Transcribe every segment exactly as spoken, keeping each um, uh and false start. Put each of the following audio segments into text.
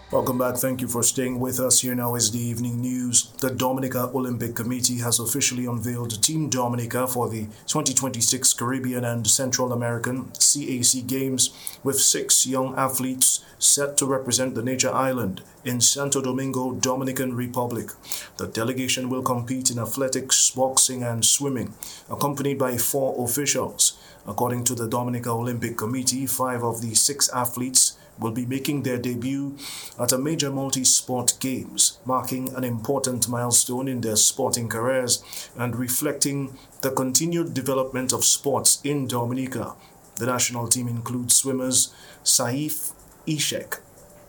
Welcome back. Thank you for staying with us. Here now is the evening news. The Dominica Olympic Committee has officially unveiled Team Dominica for the twenty twenty-six Caribbean and Central American C A C Games, with six young athletes set to represent the nature island in Santo Domingo, Dominican Republic. The delegation will compete in athletics, boxing, and swimming, accompanied by four officials. According to the Dominica Olympic Committee, five of the six athletes will be making their debut at a major multi-sport games, marking an important milestone in their sporting careers and reflecting the continued development of sports in Dominica. The national team includes swimmers Saif Ishek,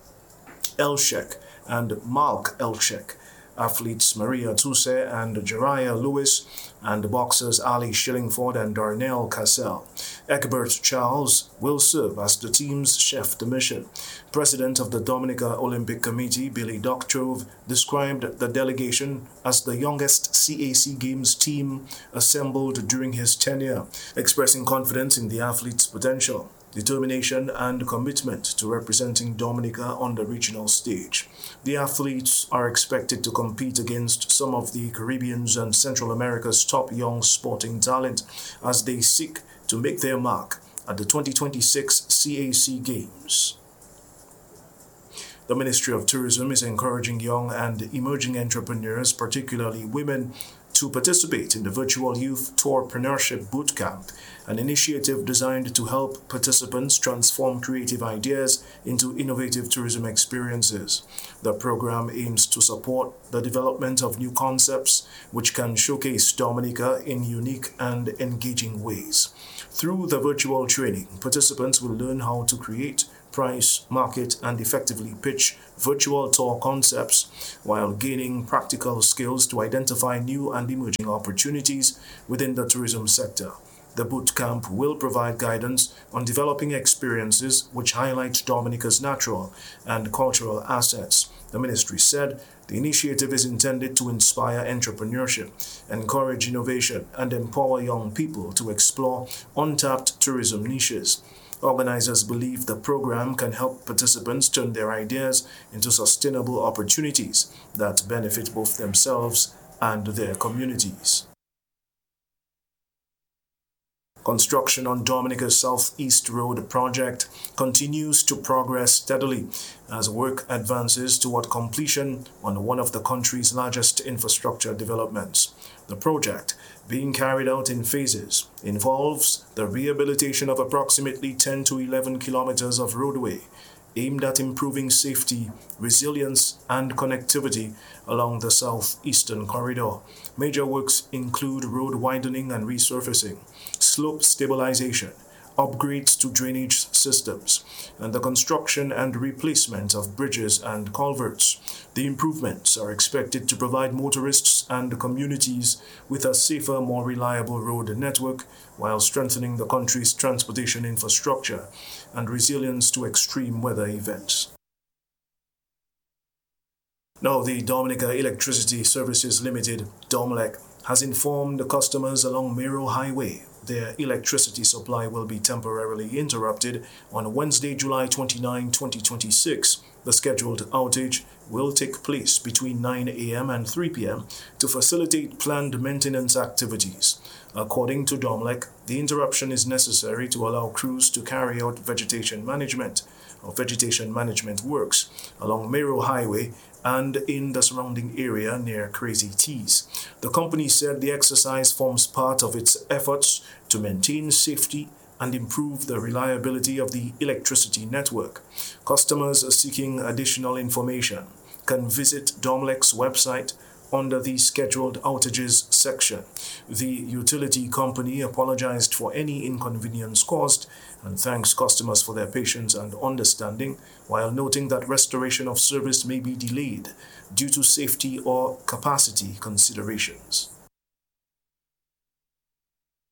Elshek, and Malk Elshek, athletes Maria Tuse and Jariah Lewis, and boxers Ali Shillingford and Darnell Cassell. Egbert Charles will serve as the team's chef de mission. President of the Dominica Olympic Committee, Billy Doctrove, described the delegation as the youngest C A C Games team assembled during his tenure, expressing confidence in the athletes' potential, determination, and commitment to representing Dominica on the regional stage. The athletes are expected to compete against some of the Caribbean's and Central America's top young sporting talent as they seek to make their mark at the twenty twenty-six C A C Games. The Ministry of Tourism is encouraging young and emerging entrepreneurs, particularly women, to participate in the Virtual Youth Tourpreneurship Bootcamp, an initiative designed to help participants transform creative ideas into innovative tourism experiences. The program aims to support the development of new concepts which can showcase Dominica in unique and engaging ways. Through the virtual training, participants will learn how to create, price, market, and effectively pitch virtual tour concepts while gaining practical skills to identify new and emerging opportunities within the tourism sector. The bootcamp will provide guidance on developing experiences which highlight Dominica's natural and cultural assets. The ministry said the initiative is intended to inspire entrepreneurship, encourage innovation, and empower young people to explore untapped tourism niches. Organizers believe the program can help participants turn their ideas into sustainable opportunities that benefit both themselves and their communities. Construction on Dominica's Southeast Road project continues to progress steadily as work advances toward completion on one of the country's largest infrastructure developments. The project, being carried out in phases, involves the rehabilitation of approximately ten to eleven kilometers of roadway aimed at improving safety, resilience, and connectivity along the southeastern corridor. Major works include road widening and resurfacing, slope stabilization, upgrades to drainage systems, and the construction and replacement of bridges and culverts. The improvements are expected to provide motorists and communities with a safer, more reliable road network while strengthening the country's transportation infrastructure and resilience to extreme weather events. Now, the Dominica Electricity Services Limited, DOMLEC, has informed the customers along Mero Highway their electricity supply will be temporarily interrupted on Wednesday, July twenty-ninth, twenty twenty-six. The scheduled outage will take place between nine a m and three p m to facilitate planned maintenance activities. According to DOMLEC, the interruption is necessary to allow crews to carry out vegetation management or vegetation management works along Mero Highway and in the surrounding area near Crazy Tees. The company said the exercise forms part of its efforts to maintain safety and improve the reliability of the electricity network. Customers seeking additional information can visit DOMLEC's website under the Scheduled Outages section. The utility company apologized for any inconvenience caused and thanks customers for their patience and understanding, while noting that restoration of service may be delayed due to safety or capacity considerations.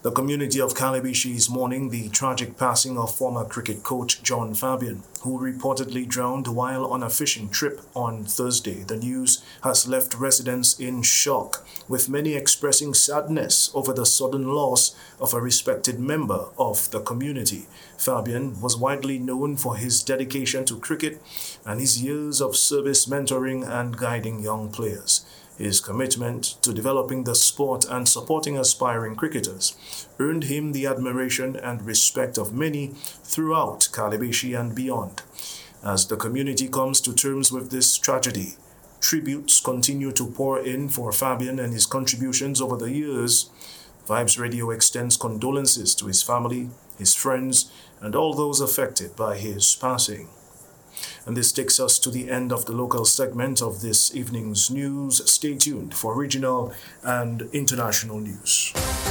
The community of Calibishie is mourning the tragic passing of former cricket coach John Fabian, who reportedly drowned while on a fishing trip on Thursday. The news has left residents in shock, with many expressing sadness over the sudden loss of a respected member of the community. Fabian was widely known for his dedication to cricket and his years of service mentoring and guiding young players. His commitment to developing the sport and supporting aspiring cricketers earned him the admiration and respect of many throughout Calibishie and beyond. As the community comes to terms with this tragedy, tributes continue to pour in for Fabian and his contributions over the years. Vibes Radio extends condolences to his family, his friends, and all those affected by his passing. And this takes us to the end of the local segment of this evening's news. Stay tuned for regional and international news.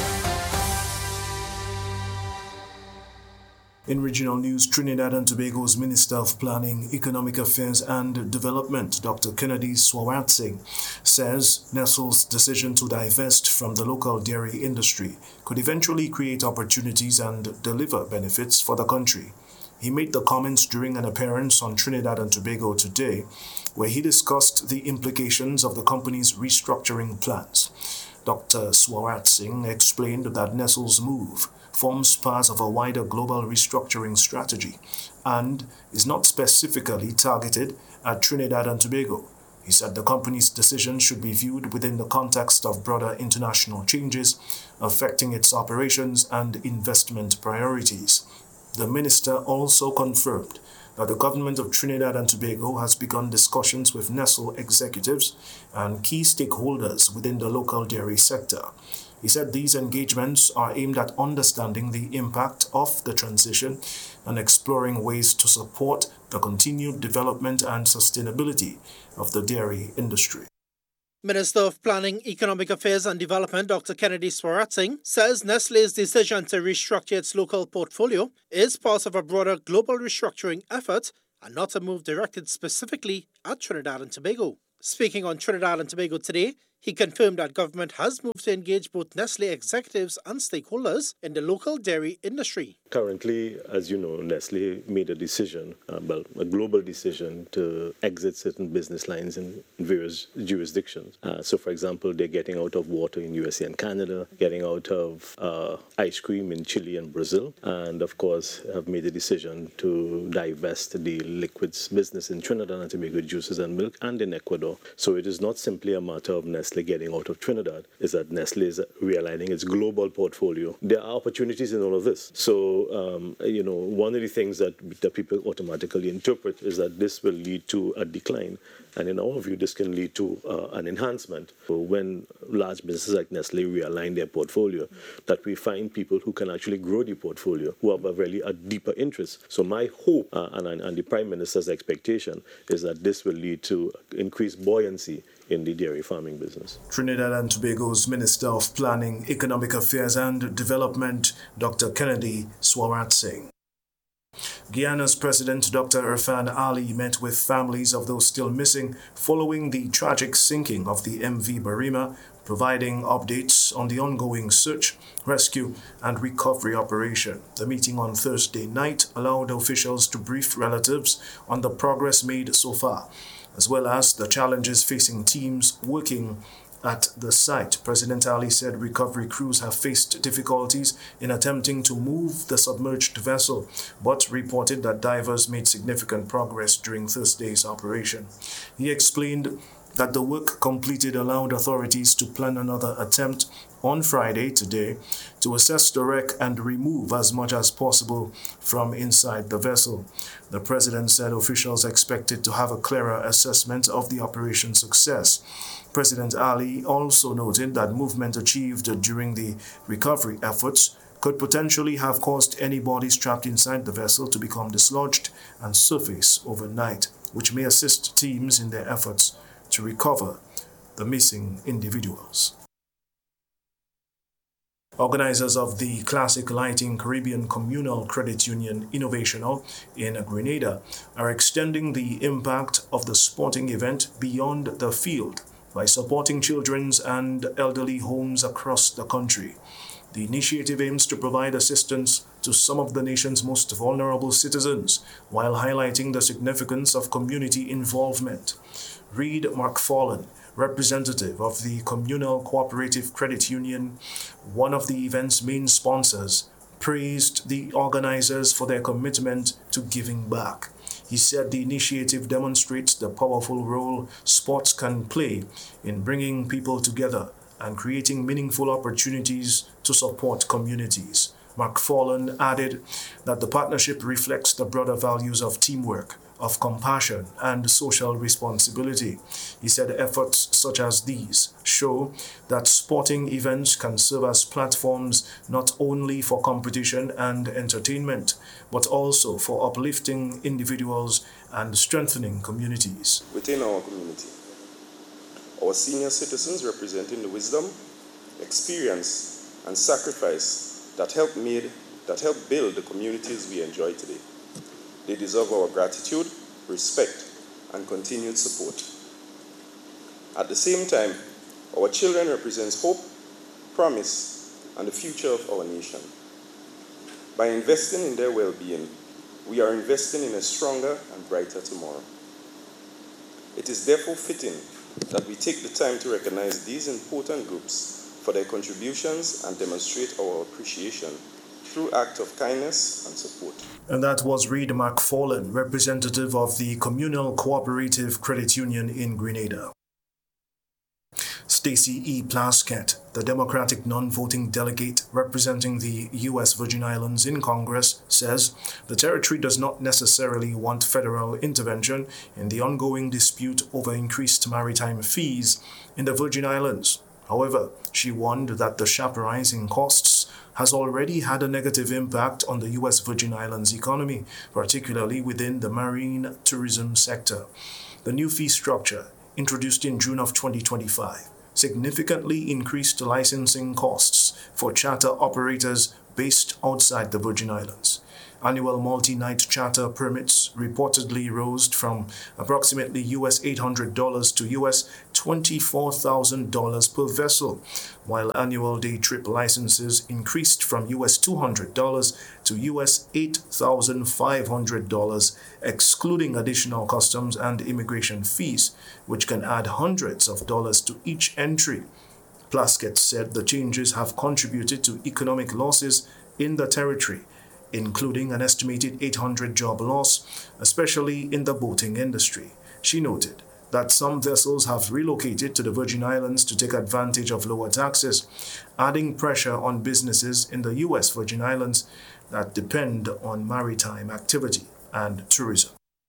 In regional news, Trinidad and Tobago's Minister of Planning, Economic Affairs and Development, Doctor Kennedy Swawatsing, says Nestle's decision to divest from the local dairy industry could eventually create opportunities and deliver benefits for the country. He made the comments during an appearance on Trinidad and Tobago Today, where he discussed the implications of the company's restructuring plans. Doctor Swawatsing explained that Nestle's move forms part of a wider global restructuring strategy and is not specifically targeted at Trinidad and Tobago. He said the company's decision should be viewed within the context of broader international changes affecting its operations and investment priorities. The minister also confirmed that the government of Trinidad and Tobago has begun discussions with Nestle executives and key stakeholders within the local dairy sector. He said these engagements are aimed at understanding the impact of the transition and exploring ways to support the continued development and sustainability of the dairy industry. Minister of Planning, Economic Affairs and Development, Doctor Kennedy Swawatsing, says Nestle's decision to restructure its local portfolio is part of a broader global restructuring effort and not a move directed specifically at Trinidad and Tobago. Speaking on Trinidad and Tobago Today, he confirmed that government has moved to engage both Nestle executives and stakeholders in the local dairy industry. Currently, as you know, Nestle made a decision, uh, well, a global decision to exit certain business lines in various jurisdictions. Uh, so, for example, they're getting out of water in U S A and Canada, getting out of uh, ice cream in Chile and Brazil, and of course have made a decision to divest the liquids business in Trinidad and Tobago, juices and milk, and in Ecuador. So it is not simply a matter of Nestle getting out of Trinidad, is that Nestle is realigning its global portfolio. There are opportunities in all of this. So, um, you know, one of the things that, that people automatically interpret is that this will lead to a decline. And in our view, this can lead to uh, an enhancement. So when large businesses like Nestle realign their portfolio, that we find people who can actually grow the portfolio, who have a really a deeper interest. So my hope uh, and, and the Prime Minister's expectation is that this will lead to increased buoyancy in the dairy farming business. Trinidad and Tobago's Minister of Planning, Economic Affairs and Development, Doctor Kennedy Swawatsing. Guyana's President Doctor Irfan Ali met with families of those still missing following the tragic sinking of the M V Barima, providing updates on the ongoing search, rescue, and recovery operation. The meeting on Thursday night allowed officials to brief relatives on the progress made so far, as well as the challenges facing teams working at the site. President Ali said recovery crews have faced difficulties in attempting to move the submerged vessel, but reported that divers made significant progress during Thursday's operation. He explained that the work completed allowed authorities to plan another attempt on Friday, today, to assess the wreck and remove as much as possible from inside the vessel. The president said officials expected to have a clearer assessment of the operation's success. President Ali also noted that movement achieved during the recovery efforts could potentially have caused any bodies trapped inside the vessel to become dislodged and surface overnight, which may assist teams in their efforts to recover the missing individuals. Organizers of the Classic Lighting Caribbean Communal Credit Union Innovational in Grenada are extending the impact of the sporting event beyond the field by supporting children's and elderly homes across the country. The initiative aims to provide assistance to some of the nation's most vulnerable citizens while highlighting the significance of community involvement. Reed McFarlane, representative of the Communal Cooperative Credit Union, one of the event's main sponsors, praised the organizers for their commitment to giving back. He said the initiative demonstrates the powerful role sports can play in bringing people together and creating meaningful opportunities to support communities. McFarlane added that the partnership reflects the broader values of teamwork, of compassion, and social responsibility. He said efforts such as these show that sporting events can serve as platforms not only for competition and entertainment, but also for uplifting individuals and strengthening communities. Within our community, our senior citizens representing the wisdom, experience, and sacrifice that help made, that help build the communities we enjoy today. They deserve our gratitude, respect, and continued support. At the same time, our children represent hope, promise, and the future of our nation. By investing in their well-being, we are investing in a stronger and brighter tomorrow. It is therefore fitting that we take the time to recognize these important groups for their contributions and demonstrate our appreciation through acts of kindness and support. And that was Reed McFarlane, representative of the Communal Cooperative Credit Union in Grenada. Stacey E. Plaskett, the Democratic non-voting delegate representing the U S Virgin Islands in Congress, says the territory does not necessarily want federal intervention in the ongoing dispute over increased maritime fees in the Virgin Islands. However, she warned that the sharp rise in costs has already had a negative impact on the U S Virgin Islands economy, particularly within the marine tourism sector. The new fee structure, introduced in June of twenty twenty-five, significantly increased licensing costs for charter operators based outside the Virgin Islands. Annual multi-night charter permits reportedly rose from approximately U S eight hundred dollars to U S twenty-four thousand dollars per vessel, while annual day trip licenses increased from U S two hundred dollars to U S eight thousand five hundred dollars, excluding additional customs and immigration fees, which can add hundreds of dollars to each entry. Plaskett said the changes have contributed to economic losses in the territory, including an estimated eight hundred job loss, especially in the boating industry. She noted that some vessels have relocated to the Virgin Islands to take advantage of lower taxes, adding pressure on businesses in the U S Virgin Islands that depend on maritime activity and tourism.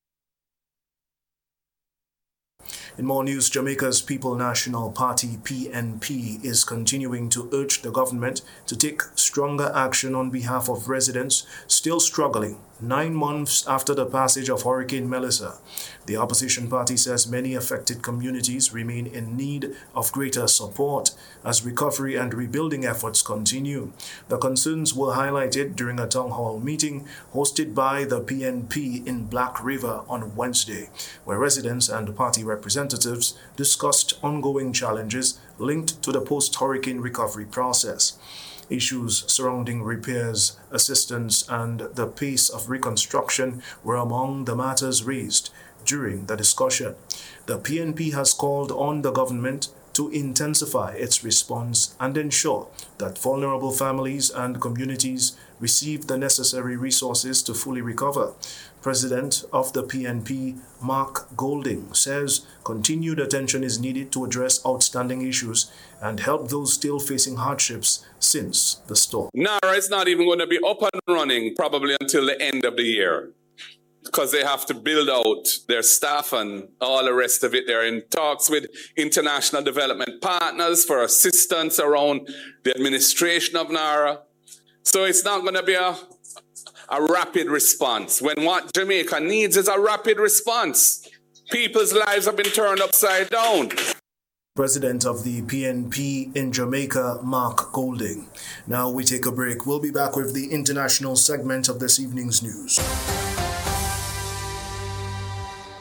In more news, Jamaica's People National Party, P N P, is continuing to urge the government to take stronger action on behalf of residents still struggling nine months after the passage of Hurricane Melissa. The opposition party says many affected communities remain in need of greater support as recovery and rebuilding efforts continue. The concerns were highlighted during a town hall meeting hosted by the P N P in Black River on Wednesday, where residents and party representatives discussed ongoing challenges linked to the post-hurricane recovery process. Issues surrounding repairs, assistance, and the pace of reconstruction were among the matters raised during the discussion. The P N P has called on the government to intensify its response and ensure that vulnerable families and communities receive the necessary resources to fully recover. President of the P N P, Mark Golding, says continued attention is needed to address outstanding issues and help those still facing hardships since the storm. NARA is not even going to be up and running probably until the end of the year, because they have to build out their staff and all the rest of it. They're in talks with international development partners for assistance around the administration of NARA. So it's not going to be a, a rapid response, when what Jamaica needs is a rapid response. People's lives have been turned upside down. President of the P N P in Jamaica, Mark Golding. Now we take a break. We'll be back with the international segment of this evening's news.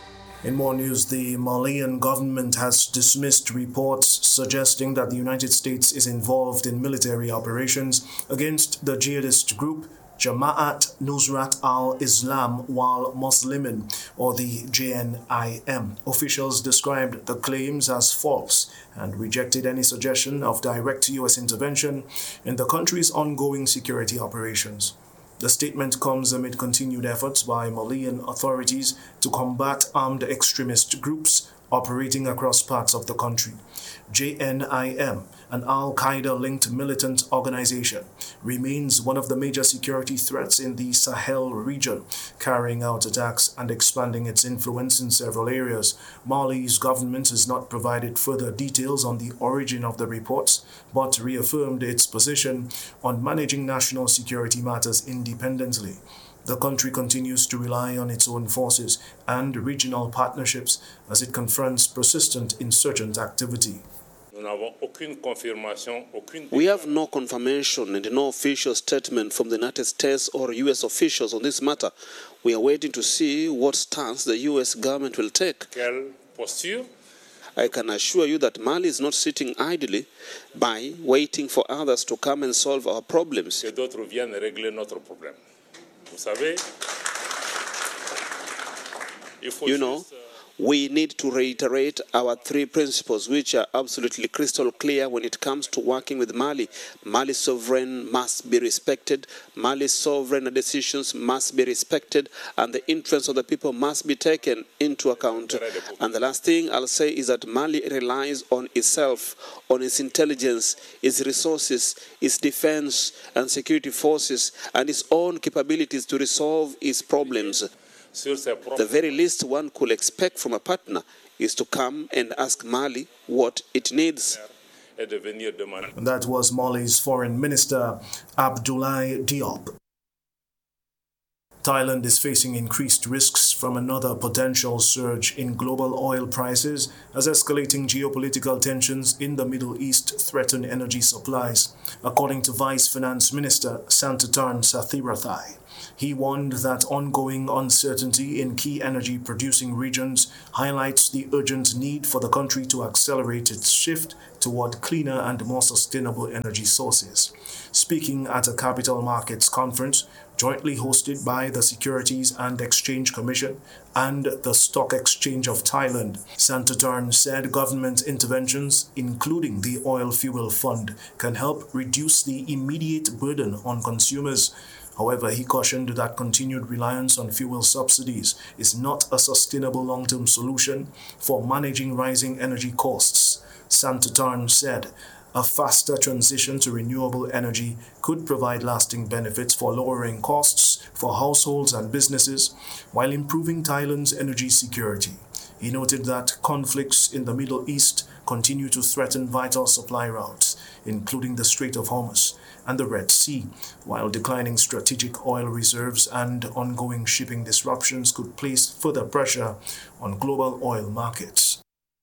In more news, the Malian government has dismissed reports suggesting that the United States is involved in military operations against the jihadist group Jamaat Nusrat al-Islam wal Muslimin, or the J N I M. Officials described the claims as false and rejected any suggestion of direct U S intervention in the country's ongoing security operations. The statement comes amid continued efforts by Malian authorities to combat armed extremist groups operating across parts of the country. J N I M, an Al-Qaeda-linked militant organization, remains one of the major security threats in the Sahel region, carrying out attacks and expanding its influence in several areas. Mali's government has not provided further details on the origin of the reports, but reaffirmed its position on managing national security matters independently. The country continues to rely on its own forces and regional partnerships as it confronts persistent insurgent activity. We have no confirmation and no official statement from the United States or U S officials on this matter. We are waiting to see what stance the U S government will take. I can assure you that Mali is not sitting idly by waiting for others to come and solve our problems. You know, we need to reiterate our three principles, which are absolutely crystal clear when it comes to working with Mali. Mali's sovereign must be respected, Mali's sovereign decisions must be respected, and the interests of the people must be taken into account. And the last thing I'll say is that Mali relies on itself, on its intelligence, its resources, its defense and security forces, and its own capabilities to resolve its problems. The very least one could expect from a partner is to come and ask Mali what it needs. That was Mali's Foreign Minister Abdoulaye Diop. Thailand is facing increased risks from another potential surge in global oil prices as escalating geopolitical tensions in the Middle East threaten energy supplies, according to Vice Finance Minister Santitarn Sathirathai. He warned that ongoing uncertainty in key energy-producing regions highlights the urgent need for the country to accelerate its shift toward cleaner and more sustainable energy sources. Speaking at a capital markets conference jointly hosted by the Securities and Exchange Commission and the Stock Exchange of Thailand, Santitarn said government interventions, including the Oil Fuel Fund, can help reduce the immediate burden on consumers. However, he cautioned that continued reliance on fuel subsidies is not a sustainable long-term solution for managing rising energy costs. Santitarn said a faster transition to renewable energy could provide lasting benefits for lowering costs for households and businesses while improving Thailand's energy security. He noted that conflicts in the Middle East continue to threaten vital supply routes, including the Strait of Hormuz and the Red Sea, while declining strategic oil reserves and ongoing shipping disruptions could place further pressure on global oil markets.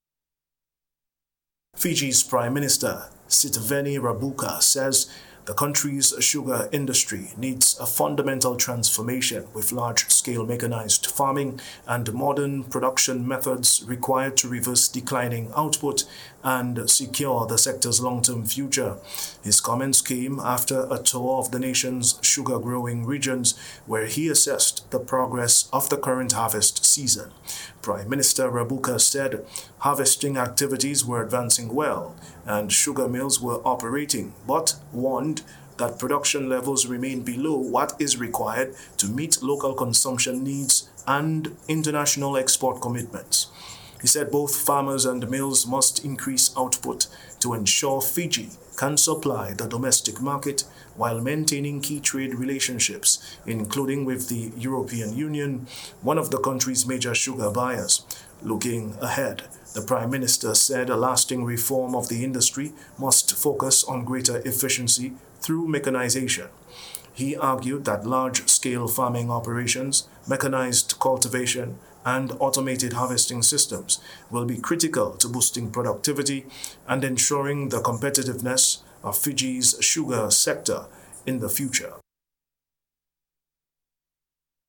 Fiji's Prime Minister Sitiveni Rabuka says the country's sugar industry needs a fundamental transformation with large-scale mechanized farming and modern production methods required to reverse declining output and secure the sector's long-term future. His comments came after a tour of the nation's sugar-growing regions where he assessed the progress of the current harvest season. Prime Minister Rabuka said harvesting activities were advancing well and sugar mills were operating, but warned that production levels remain below what is required to meet local consumption needs and international export commitments. He said both farmers and mills must increase output to ensure Fiji can supply the domestic market while maintaining key trade relationships, including with the European Union, one of the country's major sugar buyers. Looking ahead, the Prime Minister said a lasting reform of the industry must focus on greater efficiency through mechanization. He argued that large-scale farming operations, mechanized cultivation, and automated harvesting systems will be critical to boosting productivity and ensuring the competitiveness of Fiji's sugar sector in the future.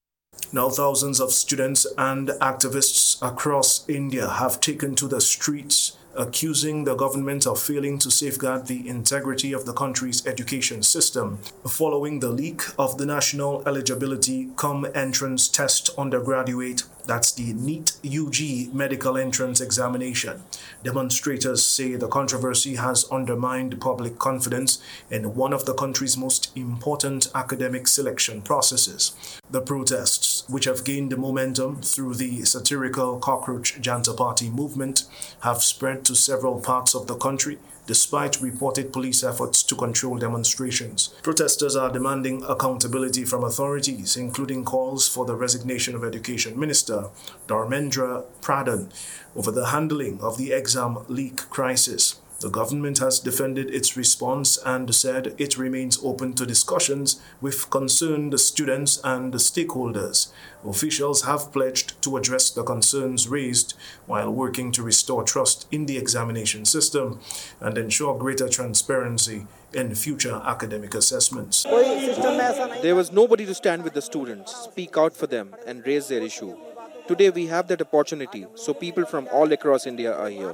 Now, thousands of students and activists across India have taken to the streets, accusing the government of failing to safeguard the integrity of the country's education system following the leak of the National Eligibility Cum Entrance Test Undergraduate, that's the NEET U G medical entrance examination. Demonstrators say the controversy has undermined public confidence in one of the country's most important academic selection processes. The protests, which have gained momentum through the satirical Cockroach Janta Party movement, have spread to several parts of the country, despite reported police efforts to control demonstrations. Protesters are demanding accountability from authorities, including calls for the resignation of Education Minister Dharmendra Pradhan over the handling of the exam leak crisis. The government has defended its response and said it remains open to discussions with concerned students and stakeholders. Officials have pledged to address the concerns raised while working to restore trust in the examination system and ensure greater transparency in future academic assessments. There was nobody to stand with the students, speak out for them, and raise their issue. Today we have that opportunity, so people from all across India are here.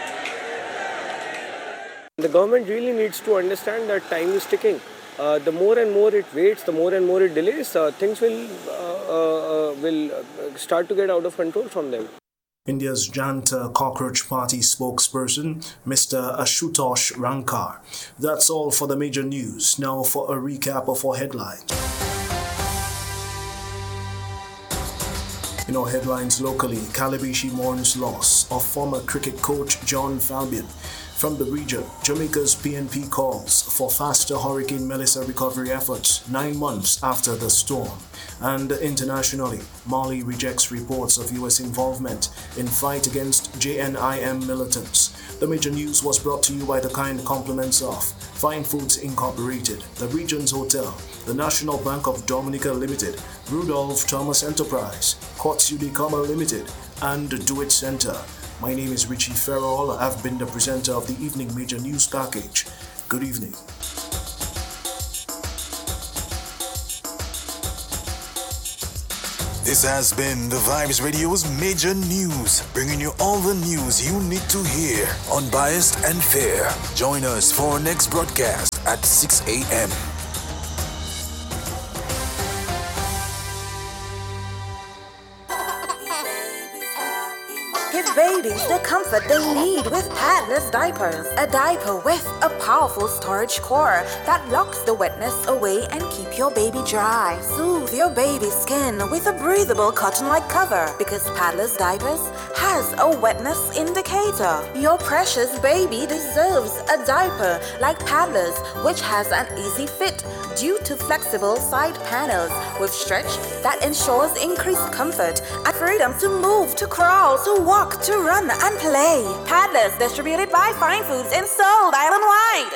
The government really needs to understand that time is ticking. Uh, the more and more it waits, the more and more it delays, uh, things will, uh, uh, will start to get out of control from them. India's Janta Cockroach Party spokesperson, Mister Ashutosh Rankar. That's all for the major news. Now for a recap of our headlines. In our headlines locally, Calabishi mourns loss of former cricket coach John Falbian. From the region, Jamaica's P N P calls for faster Hurricane Melissa recovery efforts nine months after the storm. And internationally, Mali rejects reports of U S involvement in fight against J N I M militants. The major news was brought to you by the kind compliments of Fine Foods Incorporated, the Regents Hotel, the National Bank of Dominica Limited, Rudolph Thomas Enterprise, Quartz Udicoma Limited, and Do It Center. My name is Richie Farrell. I've been the presenter of the Evening Major News Package. Good evening. This has been the Vibes Radio's Major News, bringing you all the news you need to hear, unbiased and fair. Join us for our next broadcast at six a.m. Give babies the comfort they need with Padless diapers. A diaper with a powerful storage core that locks the wetness away and keep your baby dry. Soothe your baby's skin with a breathable cotton-like cover because Padless diapers has a wetness indicator. Your precious baby deserves a diaper like Padless, which has an easy fit due to flexible side panels with stretch that ensures increased comfort and freedom to move, to crawl, to walk, to run and play. Padless, distributed by Fine Foods and sold island-wide.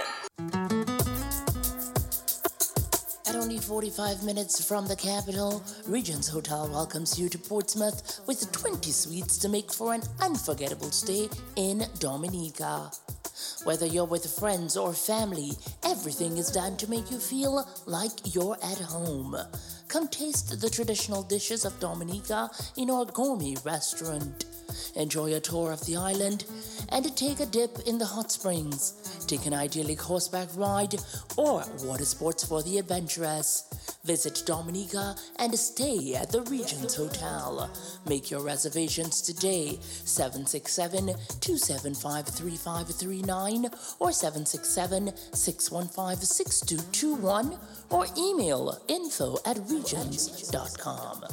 At only forty-five minutes from the capital, Regents Hotel welcomes you to Portsmouth with twenty suites to make for an unforgettable stay in Dominica. Whether you're with friends or family, everything is done to make you feel like you're at home. Come taste the traditional dishes of Dominica in our gourmet restaurant. Enjoy a tour of the island and take a dip in the hot springs. Take an idyllic horseback ride or water sports for the adventurous. Visit Dominica and stay at the Regents Hotel. Make your reservations today, seven six seven, two seven five, three five three nine or seven six seven, six one five, six two two one or email info at regents dot com.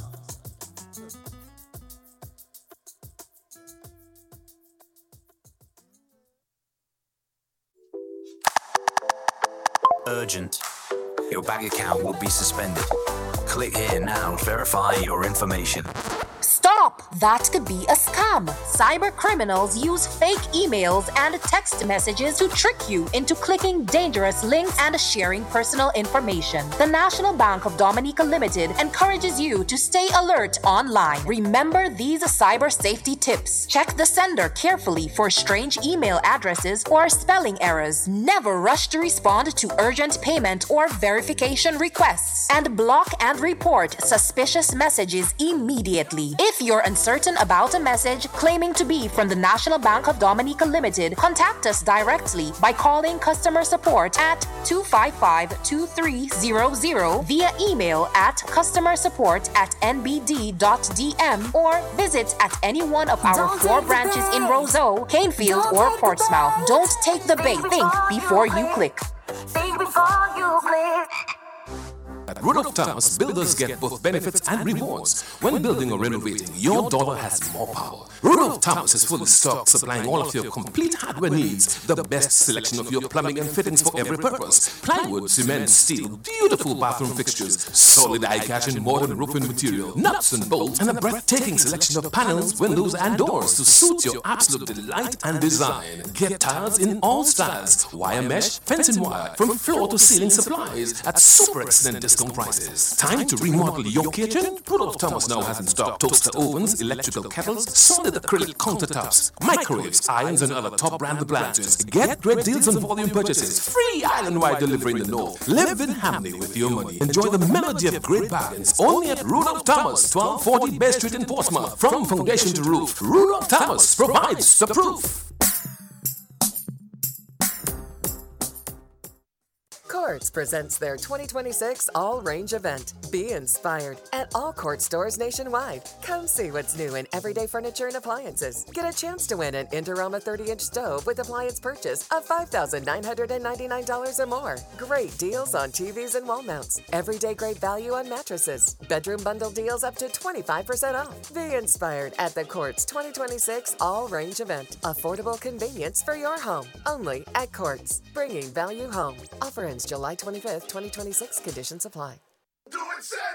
Urgent. Your bank account will be suspended. Click here now to verify your information. Stop! That could be a scam. Cyber criminals use fake emails and text messages to trick you into clicking dangerous links and sharing personal information. The National Bank of Dominica Limited encourages you to stay alert online. Remember these cyber safety tips. Check the sender carefully for strange email addresses or spelling errors. Never rush to respond to urgent payment or verification requests. And block and report suspicious messages immediately. If you're uncertain about a message claiming to be from the National Bank of Dominica Limited, contact us directly by calling customer support at two five five, two three zero zero, via email at customer support at n b d dot d m, or visit at any one of our Don't four take the branches in bait. Roseau, Canefield, Don't or take the Portsmouth. bait. Don't take the bait. Think Think before before you you click. click. Think before you click. At Rudolph Thomas, builders get both benefits and rewards. When building or renovating, your dollar has more power. Rudolph Thomas is fully stocked, supplying all of your complete hardware needs, the best selection of your plumbing and fittings for every purpose. Plywood, cement, steel, beautiful bathroom fixtures, solid eye-catch and modern roofing material, nuts and bolts, and a breathtaking selection of panels, windows, and doors to suit your absolute delight and design. Get tiles in all styles, wire mesh, fencing wire, from floor to ceiling supplies at super excellent discount prices. Time to remodel your kitchen? Rudolph Thomas now has in stock toaster ovens, electrical kettles, solid acrylic countertops, microwaves, irons, and other top brand appliances. Get great deals on volume purchases, free island-wide delivery in the north. Live in harmony with your money. Enjoy the melody of great bargains only at Rudolph Thomas, twelve forty Bay Street in Portsmouth. From foundation to roof, Rudolph Thomas provides the proof. Courts presents their twenty twenty-six All Range event. Be inspired at all Court stores nationwide. Come see what's new in everyday furniture and appliances. Get a chance to win an Indorama thirty inch stove with appliance purchase of five thousand nine hundred ninety-nine dollars or more. Great deals on T Vs and wall mounts. Everyday great value on mattresses. Bedroom bundle deals up to twenty-five percent off. Be inspired at the Courts twenty twenty-six All Range event. Affordable convenience for your home. Only at Courts. Bringing value home. Offer ends July twenty-fifth, twenty twenty-six. Conditions apply.